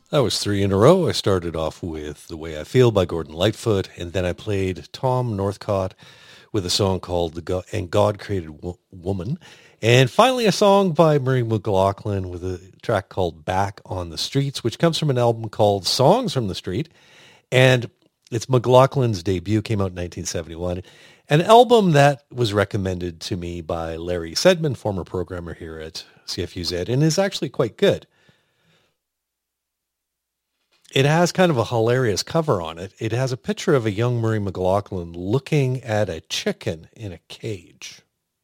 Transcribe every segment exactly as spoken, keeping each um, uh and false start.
That was three in a row. I started off with The Way I Feel by Gordon Lightfoot, and then I played Tom Northcott with a song called The God, And God Created Wo- Woman. And finally a song by Murray McLaughlin with a track called Back on the Streets, which comes from an album called Songs from the Street. And it's McLaughlin's debut, came out in nineteen seventy-one. An album that was recommended to me by Larry Sedman, former programmer here at C F U Z, and is actually quite good. It has kind of a hilarious cover on it. It has a picture of a young Murray McLaughlin looking at a chicken in a cage.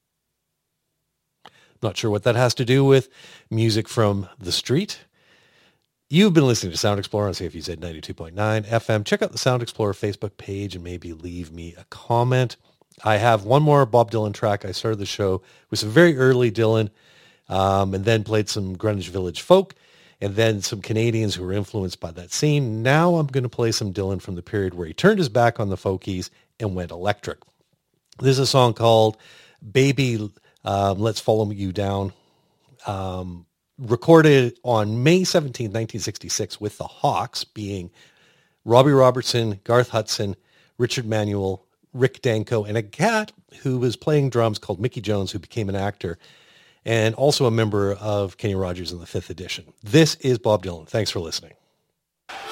Not sure what that has to do with music from the street. You've been listening to Sound Explorer on C F U Z ninety-two point nine F M. Check out the Sound Explorer Facebook page and maybe leave me a comment. I have one more Bob Dylan track. I started the show with some very early Dylan, um, and then played some Greenwich Village folk, and then some Canadians who were influenced by that scene. Now I'm going to play some Dylan from the period where he turned his back on the folkies and went electric. There's a song called Baby, um, Let's Follow You Down, um, recorded on May seventeenth, nineteen sixty-six with the Hawks, being Robbie Robertson, Garth Hudson, Richard Manuel, Rick Danko, and a cat who was playing drums called Mickey Jones, who became an actor and also a member of Kenny Rogers in the Fifth Edition. This is Bob Dylan. Thanks for listening.